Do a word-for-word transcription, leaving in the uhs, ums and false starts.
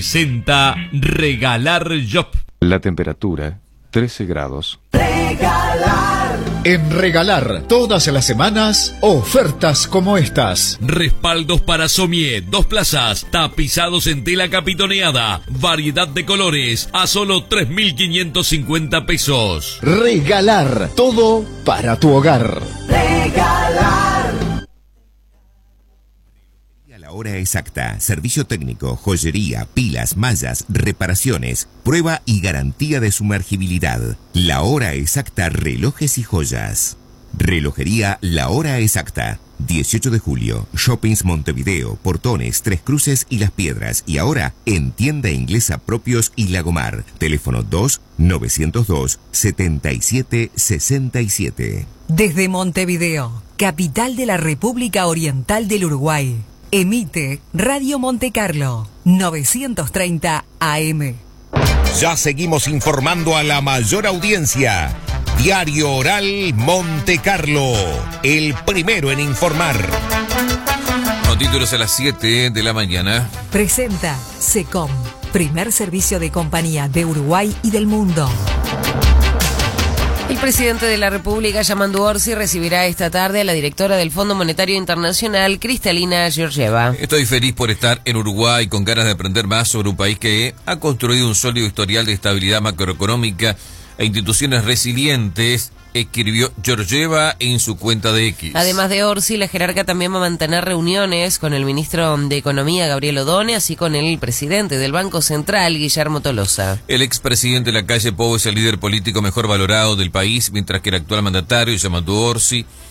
Presenta Regalar Job. La temperatura, trece grados. Regalar. En Regalar, todas las semanas, ofertas como estas. Respaldos para somier, dos plazas, tapizados en tela capitoneada, variedad de colores, a solo tres mil quinientos cincuenta pesos. Regalar, todo para tu hogar. Regalar. La hora exacta, servicio técnico, joyería, pilas, mallas, reparaciones, prueba y garantía de sumergibilidad. La hora exacta, relojes y joyas. Relojería La Hora Exacta. dieciocho de julio, Shoppings Montevideo, Portones, Tres Cruces y Las Piedras. Y ahora en Tienda Inglesa Propios y Lagomar. Teléfono dos nueve cero dos, siete siete seis siete. Desde Montevideo, capital de la República Oriental del Uruguay. Emite Radio Monte Carlo, novecientos treinta A M. Ya seguimos informando a la mayor audiencia. Diario Oral Monte Carlo, el primero en informar. Con títulos a las siete de la mañana. Presenta SECOM, primer servicio de compañía de Uruguay y del mundo. El presidente de la República, Yamandu Orsi, recibirá esta tarde a la directora del Fondo Monetario Internacional, Kristalina Georgieva. Estoy feliz por estar en Uruguay con ganas de aprender más sobre un país que ha construido un sólido historial de estabilidad macroeconómica e instituciones resilientes, escribió Georgieva en su cuenta de X. Además de Orsi, la jerarca también va a mantener reuniones con el ministro de Economía, Gabriel Odone, así con el presidente del Banco Central, Guillermo Tolosa. El expresidente Lacalle Pou es el líder político mejor valorado del país, mientras que el actual mandatario, Yamandu Orsi,